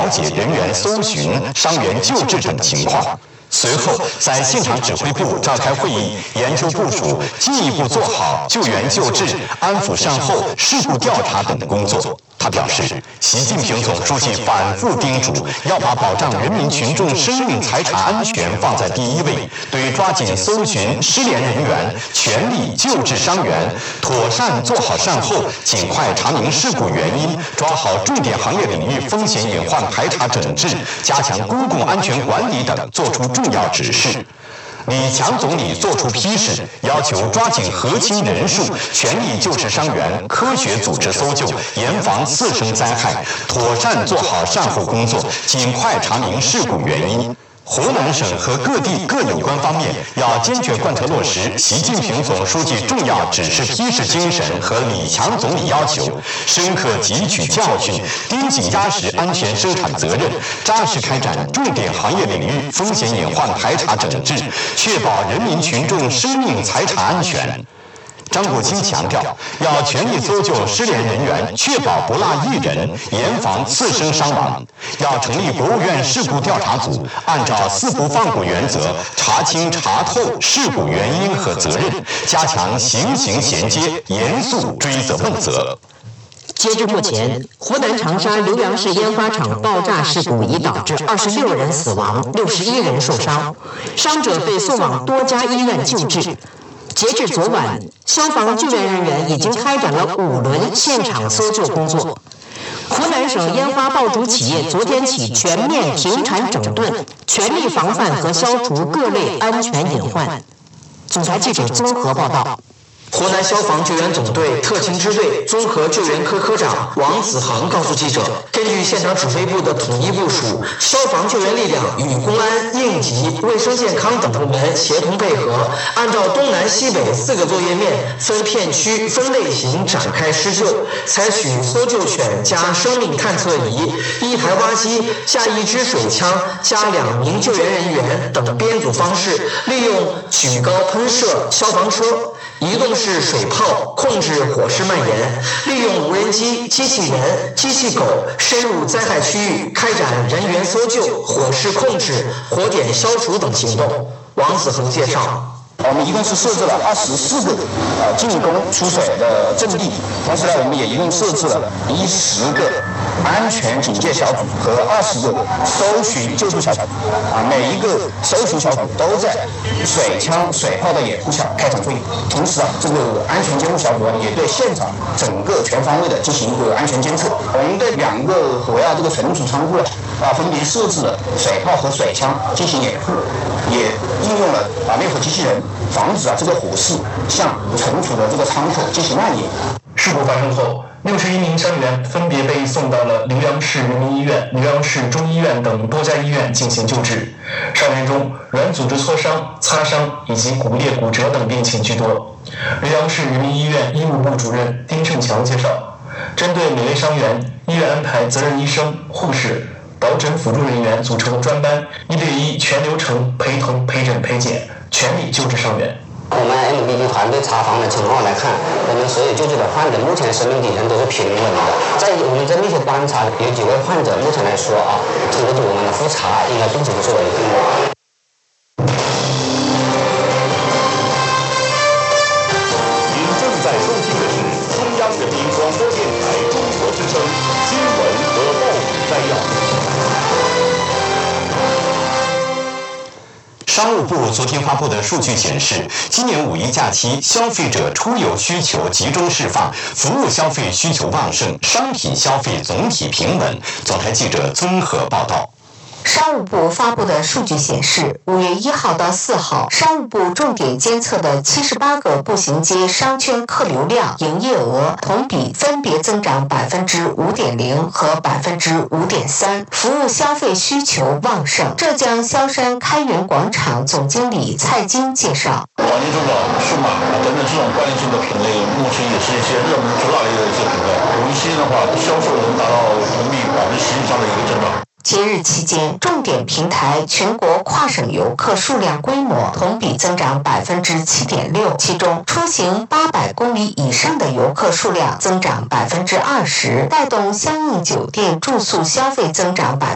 解人员搜寻、伤员救治等情况。随后，在现场指挥部召开会议，研究部署，进一步做好救援救治、安抚善后、事故调查等工作。他表示，习近平总书记反复叮嘱，要把保障人民群众生命财产安全放在第一位，对抓紧搜寻失联人员、全力救治伤员、妥善做好善后、尽快查明事故原因、抓好重点行业领域风险隐患排查整治、加强公共安全管理等作出重要指示。李强总理作出批示，要求抓紧核心人数，全力救治伤员，科学组织搜救，严防次生灾害，妥善做好善后工作，尽快查明事故原因。湖南省和各地各有关方面要坚决贯彻落实习近平总书记重要指示批示精神和李强总理要求，深刻汲取教训，盯紧压实安全生产责任，扎实开展重点行业领域风险隐患排查整治，确保人民群众生命财产安全。张国清强调，要全力搜救失联人员，确保不落一人，严防次生伤亡。要成立国务院事故调查组，按照四不放过原则，查清查透事故原因和责任，加强刑刑衔接，严肃追责问责。 截至目前，湖南长沙浏阳市烟花厂爆炸事故已导致26人死亡，61人受伤，伤者被送往多家医院救治。截至昨晚，消防救援人员已经开展了5轮现场搜救工作。湖南省烟花爆竹企业昨天起全面停产整顿，全力防范和消除各类安全隐患。总台记者综合报道。 湖南消防救援总队特勤支队综合救援科科长王子航告诉记者，根据现场指挥部的统一部署，消防救援力量与公安、应急、卫生健康等部门协同配合，按照东南西北4个作业面，分片区、分类型展开施救，采取搜救犬加生命探测仪、1台挖机加1支水枪加2名救援人员等编组方式，利用举高喷射消防车、移动式水炮控制火势蔓延，利用无人机、机器人、机器狗深入灾害区域，开展人员搜救、火势控制、火点消除等行动。王子恒介绍。 我们一共是设置了24个进攻出水的阵地，同时呢，我们也一共设置了10个安全警戒小组和20个搜寻救助小组。每一个搜寻小组都在水枪、水炮的掩护下开展作业。同时这个安全监护小组也对现场整个全方位的进行一个安全监测。我们对2个主要这个存储仓库分别设置了水炮和水枪进行掩护，也应用了灭火机器人，防止这个火势向存储的这个仓口进行蔓延。 事故发生后，61名伤员分别被送到了浏阳市人民医院、浏阳市中医院等多家医院进行救治。伤员中，软组织挫伤、擦伤以及骨裂、骨折等病情居多。浏阳市人民医院医务部主任丁胜强介绍，针对每位伤员，医院安排责任医生、护士、保诊辅助人员组成专班，1对1全流程陪同、陪诊、陪检，全力救治伤员。 我们 MBB 团队查房的情况来看，我们所有救治的患者目前生命体征都是平稳的。在我们的密切观察，有几位患者目前来说经过我们的复查，应该病情是稳定的。 您正在收听的是中央人民广播电台中国之声新闻和报纸摘要。 商务部昨天发布的数据显示，今年5一假期消费者出游需求集中释放，服务消费需求旺盛，商品消费总体平稳。总台记者综合报道。 商务部发布的数据显示，5月1号到4号，商务部重点监测的78个步行街商圈客流量、营业额同比分别增长5.0%和5.3%，服务消费需求旺盛。浙江萧山开元广场总经理蔡金介绍， 黄金珠宝、数码等等这种关联性的品类，目前也是一些热门主打类的一些品类，有一些的话，销售能达到同比10%以上的一个增长。 节日期间，重点平台全国跨省游客数量规模同比增长7.6%，其中出行800公里以上的游客数量增长20%，带动相应酒店住宿消费增长